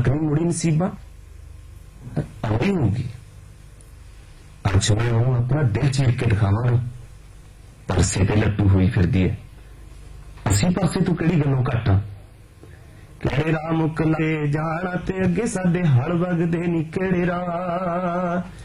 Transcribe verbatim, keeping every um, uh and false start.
नहीं मुड़ी नसीबा आनी होगी। अज मैं उन्होंने अपना दिल चीर के दिखावांगा। परसे ते लट्टू हुई फिरदी है, असी पासे तू किहड़ी गल्लों घट आ। किहड़े राह मुकले जाना ते अगे साडे हल वगदे नी, किहड़े राह